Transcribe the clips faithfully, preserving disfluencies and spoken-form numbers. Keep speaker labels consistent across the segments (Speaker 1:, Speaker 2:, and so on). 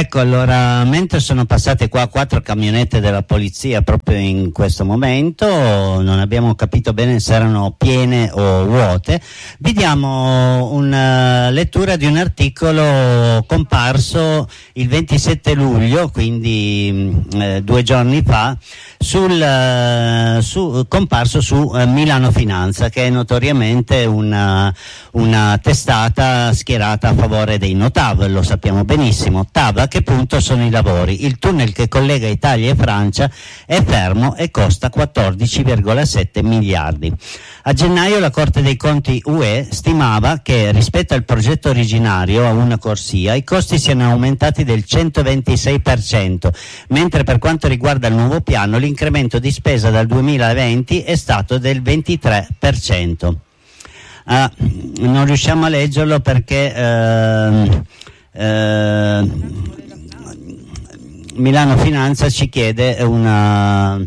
Speaker 1: Ecco, allora, mentre sono passate qua quattro camionette della polizia proprio in questo momento, non abbiamo capito bene se erano piene o vuote, vi diamo una lettura di un articolo comparso il ventisette luglio, quindi eh, due giorni fa, sul, su, comparso su eh, Milano Finanza, che è notoriamente una, una testata schierata a favore dei no T A V, lo sappiamo benissimo. T A V, a che punto sono i lavori? Il tunnel che collega Italia e Francia è fermo e costa quattordici virgola sette miliardi. A gennaio la Corte dei Conti U E stimava che rispetto al progetto originario a una corsia i costi siano aumentati del centoventisei per cento, mentre per quanto riguarda il nuovo piano l'incremento di spesa dal duemilaventi è stato del ventitré per cento. Ah, non riusciamo a leggerlo perché eh, eh, Milano Finanza ci chiede una...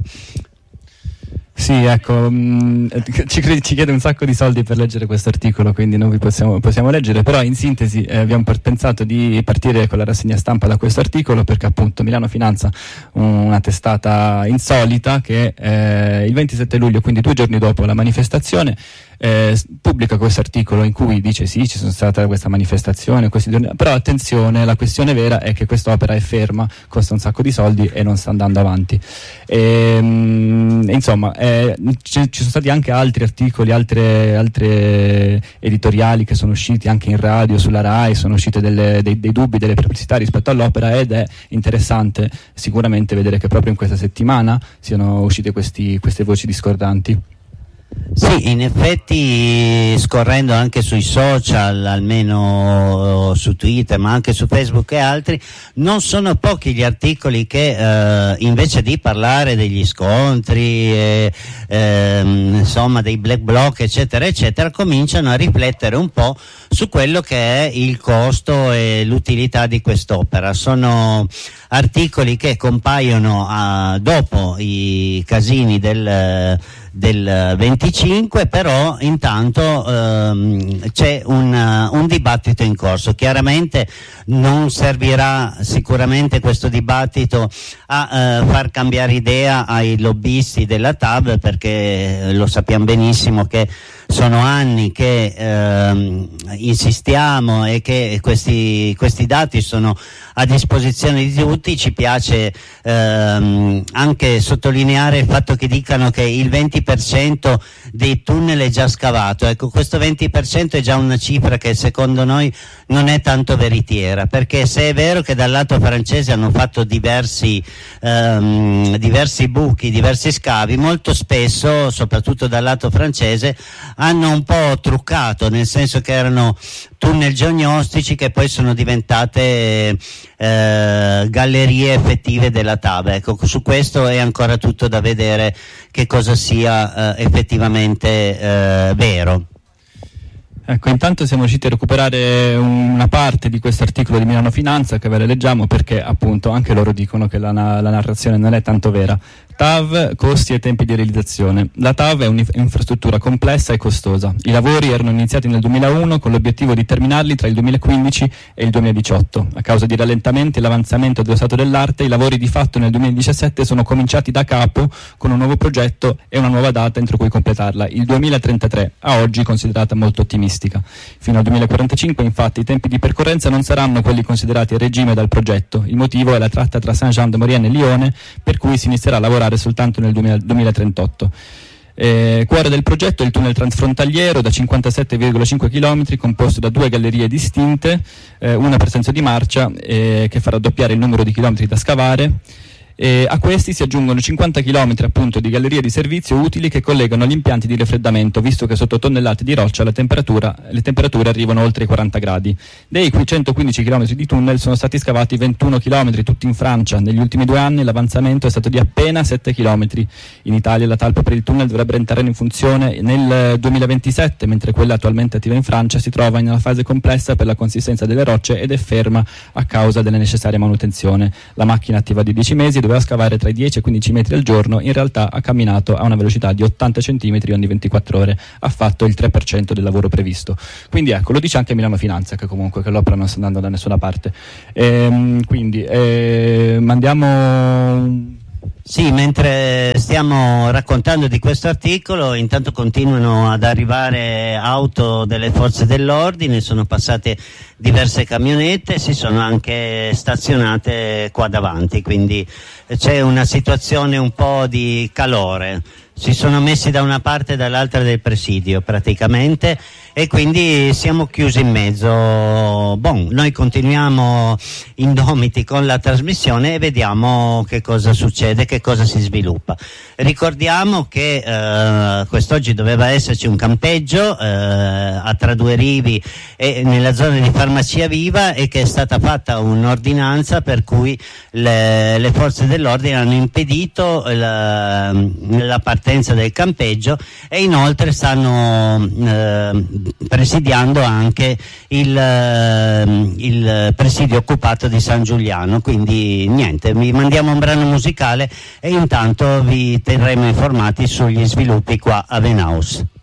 Speaker 2: Sì, ecco, mh, ci, ci chiede un sacco di soldi per leggere questo articolo, quindi non vi possiamo, possiamo leggere, però in sintesi eh, abbiamo pensato di partire con la rassegna stampa da questo articolo, perché appunto Milano Finanza, una testata insolita, che eh, il ventisette luglio, quindi due giorni dopo la manifestazione, Eh, pubblica questo articolo in cui dice sì, ci sono stata questa manifestazione, questi giorni, però attenzione, la questione vera è che quest'opera è ferma, costa un sacco di soldi e non sta andando avanti. E, mh, insomma, eh, ci, ci sono stati anche altri articoli, altre, altre editoriali che sono usciti anche in radio, sulla RAI, sono uscite delle, dei, dei dubbi, delle perplessità rispetto all'opera, ed è interessante sicuramente vedere che proprio in questa settimana siano uscite questi, queste voci discordanti.
Speaker 1: Sì, in effetti, scorrendo anche sui social, almeno su Twitter, ma anche su Facebook e altri, non sono pochi gli articoli che eh, invece di parlare degli scontri, e, eh, insomma dei black bloc eccetera eccetera, cominciano a riflettere un po' su quello che è il costo e l'utilità di quest'opera. Sono articoli che compaiono a, dopo i casini del del venticinque, però intanto ehm, c'è un, un dibattito in corso. Chiaramente non servirà sicuramente questo dibattito a eh, far cambiare idea ai lobbisti della T A V, perché lo sappiamo benissimo che sono anni che ehm, insistiamo e che questi, questi dati sono a disposizione di tutti. Ci piace ehm, anche sottolineare il fatto che dicano che il venti per cento dei tunnel è già scavato. Ecco, questo venti per cento è già una cifra che secondo noi non è tanto veritiera, perché se è vero che dal lato francese hanno fatto diversi, ehm, diversi buchi, diversi scavi, molto spesso, soprattutto dal lato francese, hanno un po' truccato, nel senso che erano tunnel geognostici che poi sono diventate eh, gallerie effettive della T A V. Ecco, su questo è ancora tutto da vedere che cosa sia eh, effettivamente eh, vero.
Speaker 2: Ecco, intanto siamo riusciti a recuperare una parte di questo articolo di Milano Finanza che ve le leggiamo, perché appunto anche loro dicono che la, la narrazione non è tanto vera. T A V, costi e tempi di realizzazione. La T A V è un'infrastruttura complessa e costosa. I lavori erano iniziati nel duemilauno con l'obiettivo di terminarli tra il duemilaquindici e il duemiladiciotto. A causa di rallentamenti e l'avanzamento dello stato dell'arte, i lavori di fatto nel duemiladiciassette sono cominciati da capo con un nuovo progetto e una nuova data entro cui completarla, il duemilatrentatré, a oggi considerata molto ottimistica. Fino al duemilaquarantacinque, infatti, i tempi di percorrenza non saranno quelli considerati a regime dal progetto. Il motivo è la tratta tra Saint-Jean-de-Maurienne e Lione, per cui si inizierà a lavorare soltanto nel duemilatrentotto. Eh, cuore del progetto è il tunnel transfrontaliero da cinquantasette virgola cinque chilometri, composto da due gallerie distinte, eh, una per senso di marcia, eh, che farà doppiare il numero di chilometri da scavare. E a questi si aggiungono cinquanta chilometri appunto di gallerie di servizio utili che collegano gli impianti di raffreddamento, visto che sotto tonnellate di roccia la temperatura, le temperature arrivano oltre i quaranta gradi. Dei centoquindici chilometri di tunnel sono stati scavati ventuno chilometri, tutti in Francia. Negli ultimi due anni l'avanzamento è stato di appena sette chilometri. In Italia la talpa per il tunnel dovrebbe entrare in funzione nel duemilaventisette, mentre quella attualmente attiva in Francia si trova in una fase complessa per la consistenza delle rocce ed è ferma a causa della necessaria manutenzione. La macchina attiva di dieci mesi doveva scavare tra i dieci e i quindici metri al giorno, in realtà ha camminato a una velocità di ottanta centimetri ogni ventiquattro ore, ha fatto il tre per cento del lavoro previsto. Quindi ecco, lo dice anche Milano Finanza, che comunque che l'opera non sta andando da nessuna parte. Ehm, quindi eh, mandiamo...
Speaker 1: Sì, mentre stiamo raccontando di questo articolo, intanto continuano ad arrivare auto delle forze dell'ordine, sono passate diverse camionette, si sono anche stazionate qua davanti, quindi c'è una situazione un po' di calore. Si sono messi da una parte e dall'altra del presidio praticamente, e quindi siamo chiusi in mezzo. Bon, noi continuiamo indomiti con la trasmissione e vediamo che cosa succede, che cosa si sviluppa. Ricordiamo che eh, quest'oggi doveva esserci un campeggio eh, a Tra Due Rivi e nella zona di Farmacia Viva, e che è stata fatta un'ordinanza per cui le, le forze dell'ordine hanno impedito la, la partenza del campeggio, e inoltre stanno eh, presidiando anche il, eh, il presidio occupato di San Giuliano. Quindi niente, vi mandiamo un brano musicale e intanto vi terremo informati sugli sviluppi qua a Venaus.